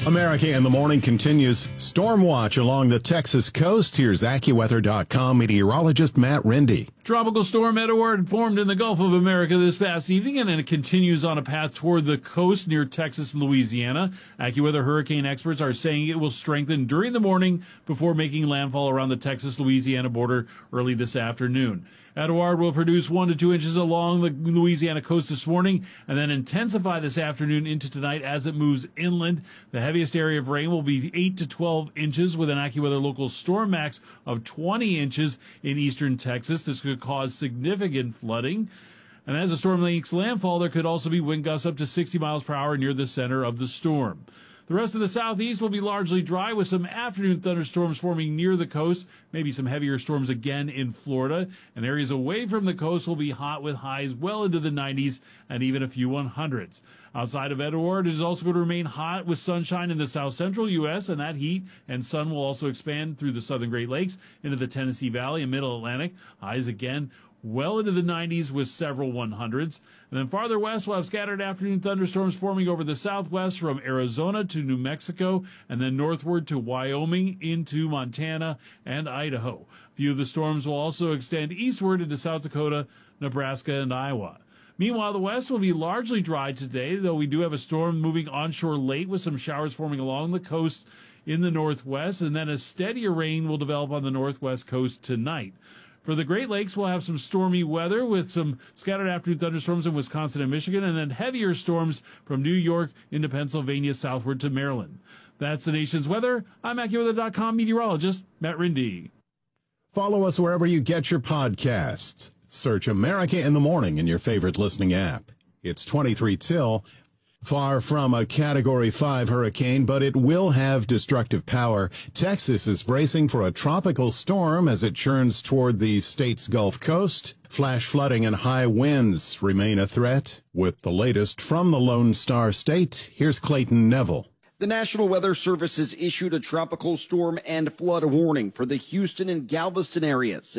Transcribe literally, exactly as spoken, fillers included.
America in the Morning continues. Storm watch along the Texas coast. Here's AccuWeather dot com meteorologist Matt Rindy. Tropical storm Edouard formed in the Gulf of America this past evening, and it continues on a path toward the coast near Texas and Louisiana. AccuWeather hurricane experts are saying it will strengthen during the morning before making landfall around the Texas-Louisiana border early this afternoon. Edouard will produce one to two inches along the Louisiana coast this morning and then intensify this afternoon into tonight as it moves inland. The heaviest area of rain will be eight to twelve inches with an AccuWeather local storm max of twenty inches in eastern Texas. This could cause significant flooding. And as the storm makes landfall, there could also be wind gusts up to sixty miles per hour near the center of the storm. The rest of the southeast will be largely dry with some afternoon thunderstorms forming near the coast, maybe some heavier storms again in Florida. And areas away from the coast will be hot with highs well into the nineties and even a few hundreds. Outside of Edouard, it is also going to remain hot with sunshine in the south central U S, and that heat and sun will also expand through the southern Great Lakes into the Tennessee Valley and Middle Atlantic. Highs again well into the nineties with several hundreds. And then farther west, we'll have scattered afternoon thunderstorms forming over the southwest from Arizona to New Mexico and then northward to Wyoming into Montana and Idaho. A few of the storms will also extend eastward into South Dakota, Nebraska, and Iowa. Meanwhile, the west will be largely dry today, though we do have a storm moving onshore late with some showers forming along the coast in the northwest, and then a steadier rain will develop on the northwest coast tonight. For the Great Lakes, we'll have some stormy weather with some scattered afternoon thunderstorms in Wisconsin and Michigan, and then heavier storms from New York into Pennsylvania southward to Maryland. That's the nation's weather. I'm AccuWeather dot com meteorologist Matt Rindy. Follow us wherever you get your podcasts. Search America in the Morning in your favorite listening app. It's twenty-three till. Far from a Category five hurricane, but it will have destructive power. Texas is bracing for a tropical storm as it churns toward the state's Gulf Coast. Flash flooding and high winds remain a threat. With the latest from the Lone Star State, here's Clayton Neville. The National Weather Service has issued a tropical storm and flood warning for the Houston and Galveston areas.